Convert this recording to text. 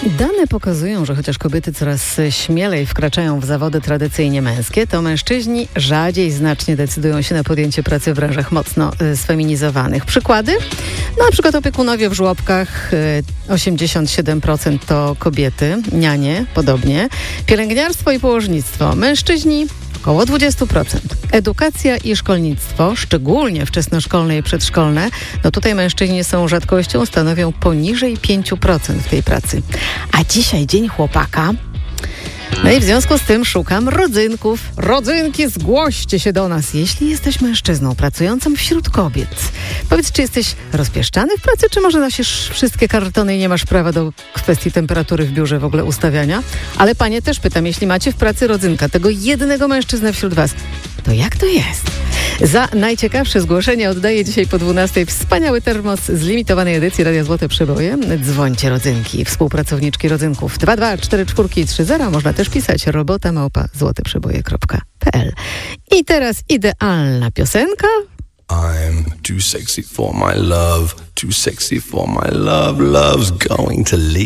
Dane pokazują, że chociaż kobiety coraz śmielej wkraczają w zawody tradycyjnie męskie, to mężczyźni rzadziej znacznie decydują się na podjęcie pracy w branżach mocno sfeminizowanych. Przykłady? No, na przykład opiekunowie w żłobkach, 87% to kobiety, nianie podobnie, pielęgniarstwo i położnictwo, mężczyźni około 20%. Edukacja i szkolnictwo, szczególnie wczesnoszkolne i przedszkolne, no tutaj mężczyźni są rzadkością, stanowią poniżej 5% w tej pracy. A dzisiaj Dzień Chłopaka. No i w związku z tym szukam rodzynków. Rodzynki, zgłoście się do nas, jeśli jesteś mężczyzną pracującym wśród kobiet. Powiedz, czy jesteś rozpieszczany w pracy, czy może nosisz wszystkie kartony i nie masz prawa do kwestii temperatury w biurze w ogóle ustawiania? Ale panie też pytam, jeśli macie w pracy rodzynka, tego jednego mężczyznę wśród was, to jak to jest? Za najciekawsze zgłoszenie oddaję dzisiaj po 12:00 wspaniały termos z limitowanej edycji Radia Złote Przeboje. Dzwońcie rodzynki, współpracowniczki rodzynków 2244330. Można też pisać robota@złoteprzeboje.pl. I teraz idealna piosenka. I'm too sexy for my love, too sexy for my love, love's going to leave.